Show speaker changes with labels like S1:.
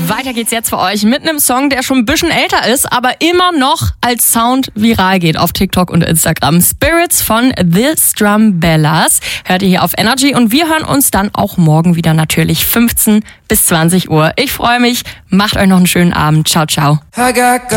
S1: Weiter geht's jetzt für euch mit einem Song, der schon ein bisschen älter ist, aber immer noch als Sound viral geht auf TikTok und Instagram. Spirits von The Strumbellas hört ihr hier auf Energy und wir hören uns dann auch morgen wieder natürlich 15 bis 20 Uhr. Ich freue mich, macht euch noch einen schönen Abend. Ciao, ciao.